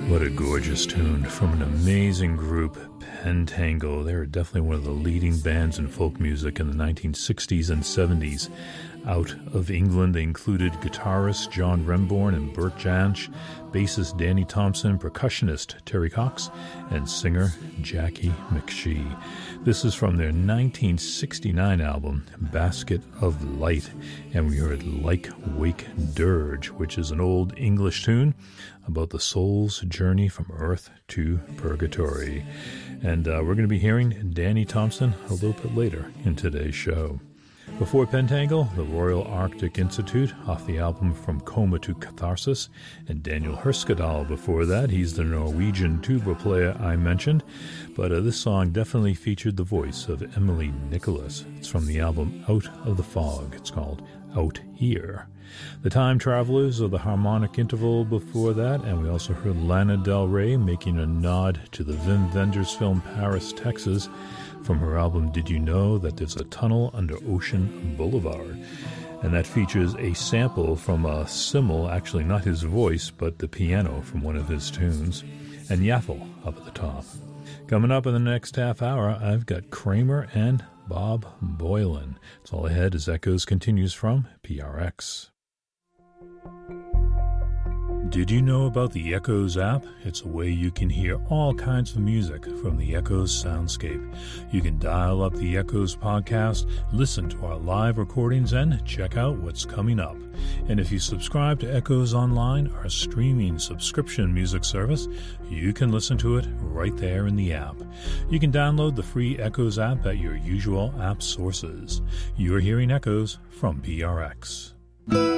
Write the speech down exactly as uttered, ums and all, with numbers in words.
What a gorgeous tune from an amazing group, Pentangle. They were definitely one of the leading bands in folk music in the nineteen sixties and seventies. Out of England, they included guitarist John Remborn and Bert Jansch, bassist Danny Thompson, percussionist Terry Cox, and singer Jackie McShee. This is from their nineteen sixty-nine album, Basket of Light, and we heard Like Wake Dirge, which is an old English tune about the soul's journey from earth to purgatory. And uh, we're going to be hearing Danny Thompson a little bit later in today's show. Before Pentangle, the Royal Arctic Institute off the album From Coma to Catharsis, and Daniel Herskadal before that. He's the Norwegian tuba player I mentioned, but uh, this song definitely featured the voice of Emily Nicholas. It's from the album Out of the Fog. It's called Out Here. The Time Travelers of the Harmonic Interval before that, and we also heard Lana Del Rey making a nod to the Wim Wenders film Paris, Texas, from her album Did You Know That There's a Tunnel Under Ocean Boulevard? And that features a sample from a Simmel, actually not his voice, but the piano from one of his tunes, and Yaffle up at the top. Coming up in the next half hour, I've got Kramer and Bob Boylan. It's all ahead as Echoes continues from P R X. Did you know about the Echoes app? It's a way you can hear all kinds of music from the Echoes soundscape. You can dial up the Echoes podcast, listen to our live recordings, and check out what's coming up. And if you subscribe to Echoes Online, our streaming subscription music service, you can listen to it right there in the app. You can download the free Echoes app at your usual app sources. You're hearing Echoes from P R X.